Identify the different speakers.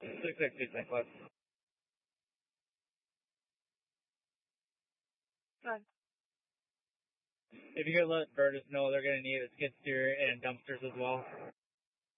Speaker 1: 662 West.
Speaker 2: Good.
Speaker 1: If you could let Burgess know they're going to need a skid steer and dumpsters as well.